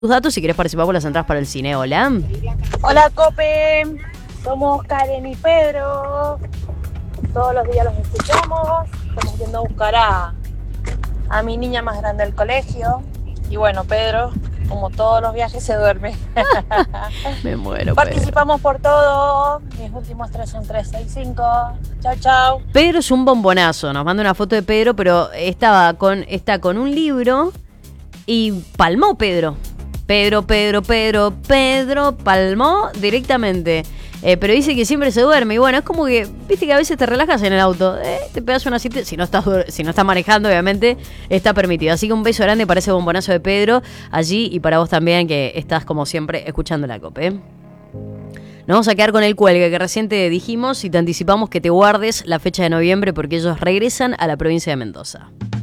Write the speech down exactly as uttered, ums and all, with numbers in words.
tus datos si querés participar con las entradas para el cine. Hola. Hola, Cope. Somos Karen y Pedro. Todos los días los escuchamos. Estamos yendo a buscar a, a mi niña más grande del colegio. Y bueno, Pedro, como todos los viajes, se duerme. Me muero, Participamos Pedro. Por todo. Mis últimos tres son tres seis cinco. Chau, chau. Pedro es un bombonazo. Nos manda una foto de Pedro, pero estaba con, está con un libro y palmó Pedro. Pedro, Pedro, Pedro, Pedro, palmó directamente. Eh, pero dice que siempre se duerme. Y bueno, es como que, viste que a veces te relajas en el auto. Eh, te pegas una siesta. Si no estás, si no estás manejando, obviamente, está permitido. Así que un beso grande para ese bombonazo de Pedro allí y para vos también, que estás como siempre escuchando la COPE. ¿eh? Nos vamos a quedar con el cuelgue que recién te dijimos y te anticipamos que te guardes la fecha de noviembre porque ellos regresan a la provincia de Mendoza.